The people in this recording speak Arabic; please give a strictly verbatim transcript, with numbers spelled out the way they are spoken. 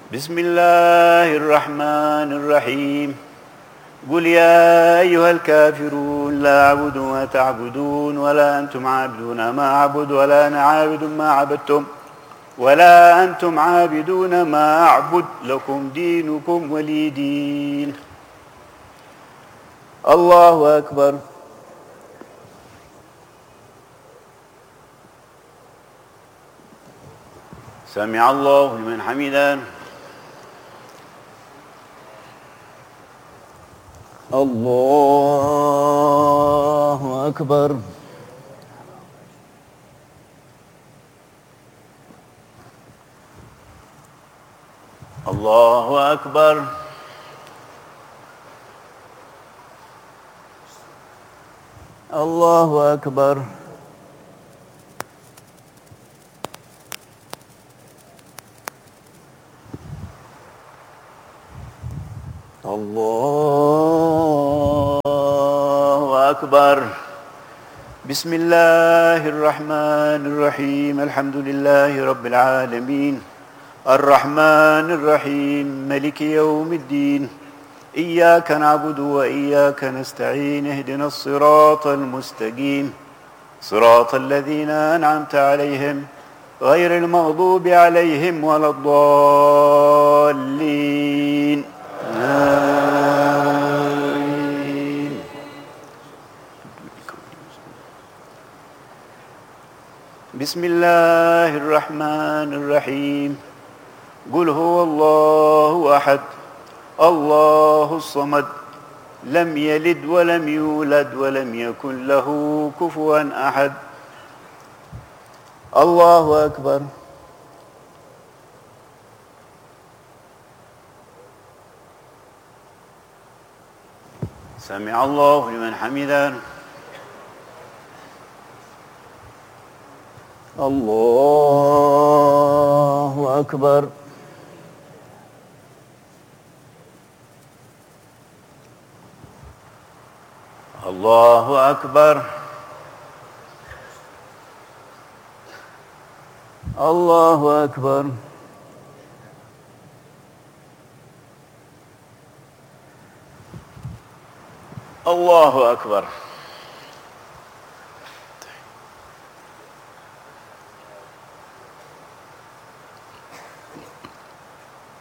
بسم الله الرحمن الرحيم قل يا أيها الكافرون لا أعبد ما تعبدون ولا أنتم عابدون ما أعبد ولا أنا عابد ما عبدتم ولا أنتم عابدون ما أعبد لكم دينكم ولي دين. الله أكبر. سمع الله لمن حمده. الله أكبر. الله أكبر. الله أكبر. الله أكبر. بسم الله الرحمن الرحيم الحمد لله رب العالمين الرحمن الرحيم ملك يوم الدين إياك نعبد وإياك نستعين اهدنا الصراط المستقيم صراط الذين أنعمت عليهم غير المغضوب عليهم ولا الضالين. آمين. بسم الله الرحمن الرحيم قل هو الله أحد الله الصمد لم يلد ولم يولد ولم يكن له كفوا أحد. الله أكبر. سمع الله لمن حمده. الله أكبر. الله أكبر. الله أكبر. الله أكبر.